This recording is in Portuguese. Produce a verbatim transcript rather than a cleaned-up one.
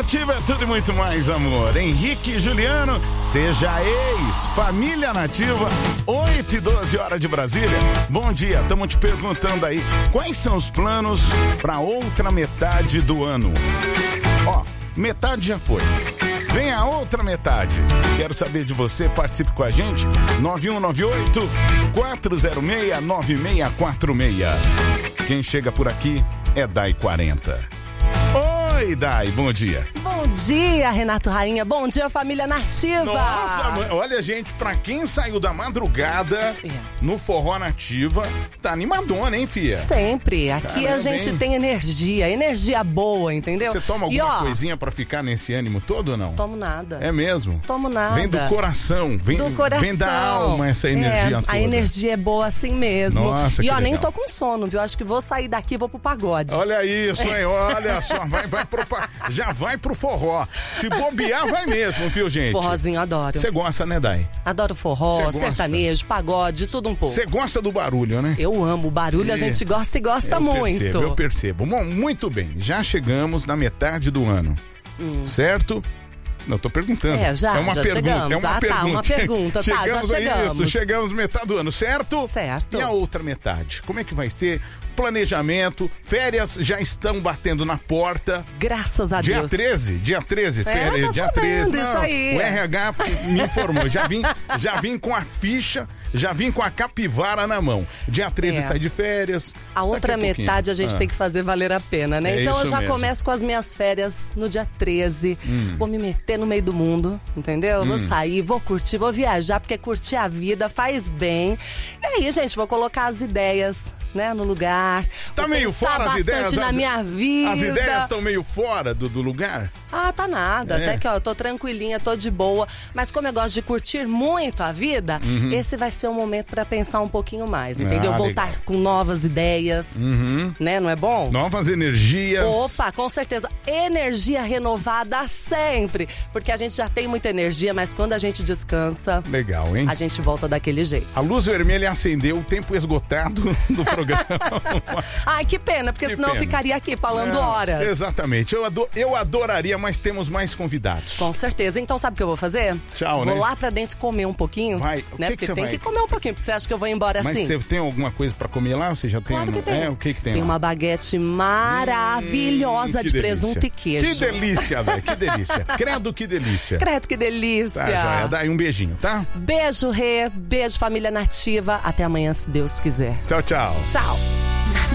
Nativa é tudo e muito mais, amor. Henrique e Juliano, seja ex, família Nativa, oito e doze horas de Brasília. Bom dia, estamos te perguntando aí, quais são os planos para outra metade do ano? Ó, metade já foi. Vem a outra metade. Quero saber de você, participe com a gente. nove um nove oito, quatro zero seis, nove seis quatro seis. Quem chega por aqui é Dai quarenta. Oi, Dai, bom dia. Bom dia, Renato Rainha. Bom dia, família Nativa. Nossa, olha, gente, pra quem saiu da madrugada é. no Forró Nativa, tá animadona, hein, fia? Sempre. Aqui Caramba, a gente hein? tem energia, energia boa, entendeu? Você toma alguma e, ó, coisinha pra ficar nesse ânimo todo ou não? Tomo nada. É mesmo? Tomo nada. Vem do coração, vem, do coração. Vem da alma essa energia é, toda. A energia é boa assim mesmo. Nossa, e ó, legal. nem tô com sono, viu? Acho que vou sair daqui e vou pro pagode. Olha isso, hein? Olha só, vai, vai pro, já vai pro forró. Se bobear, vai mesmo, viu, gente? Forrozinho, adoro. Você gosta, né, Dai? Adoro forró, sertanejo, pagode, tudo um pouco. Você gosta do barulho, né? Eu amo o barulho, e... a gente gosta e gosta eu muito. Percebo, eu percebo. Bom, muito bem, já chegamos na metade do ano, hum. certo? Não, tô perguntando. É, já, é uma já pergunta, chegamos. É uma ah, pergunta. tá, uma pergunta. Tá, já chegamos. Isso, chegamos metade do ano, certo? Certo. E a outra metade? Como é que vai ser? Planejamento, férias já estão batendo na porta. Graças a dia Deus. Dia treze, dia treze, é, férias, tá dia treze. Não, isso aí. O R H me informou, já vim, já vim com a ficha, já vim com a capivara na mão. Dia treze é. sai de férias. A outra a metade a gente ah. tem que fazer valer a pena, né? É então eu já mesmo. começo com as minhas férias no dia treze. Hum. Vou me meter no meio do mundo, entendeu? Hum. Vou sair, vou curtir, vou viajar, porque curtir a vida faz bem. E aí, gente, vou colocar as ideias, né, no lugar. Tá meio fora as ideias? na as, minha vida. As ideias estão meio fora do, do lugar? Ah, tá nada. É. Até que, ó, eu tô tranquilinha, tô de boa. Mas como eu gosto de curtir muito a vida, uhum. esse vai ser um momento pra pensar um pouquinho mais, entendeu? Ah, voltar legal. com novas ideias, uhum. né? Não é bom? Novas energias. Opa, com certeza. Energia renovada sempre. Porque a gente já tem muita energia, mas quando a gente descansa... Legal, hein? A gente volta daquele jeito. A luz vermelha acendeu, o tempo esgotado do programa. Ai, que pena, porque que senão pena. eu ficaria aqui falando Não, horas. Exatamente. Eu, ador, eu adoraria, mas temos mais convidados. Com certeza. Então sabe o que eu vou fazer? Tchau, vou né? Vou lá pra dentro comer um pouquinho. Vai. O né? que porque que tem vai? que comer um pouquinho, porque você acha que eu vou embora mas assim. Mas você tem alguma coisa pra comer lá? Você já tem? Claro que tem. É, o que que tem Tem lá? uma baguete maravilhosa hum, de delícia. presunto e queijo. Que delícia, velho. Que delícia. Credo, que delícia. Credo, que delícia. Tá, joia. Dá aí um beijinho, tá? Beijo, Rê. Beijo, família Nativa. Até amanhã, se Deus quiser. Tchau, tchau. Tchau.